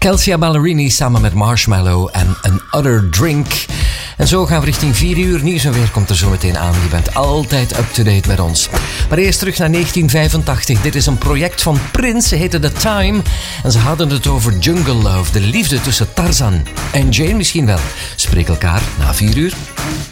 Kelsea Ballerini samen met Marshmallow en An Other Drink. En zo gaan we richting 4 uur. Nieuws en weer komt er zo meteen aan. Je bent altijd up-to-date met ons. Maar eerst terug naar 1985. Dit is een project van Prince. Ze heette The Time. En ze hadden het over Jungle Love. De liefde tussen Tarzan en Jane misschien wel. Spreek elkaar na 4 uur.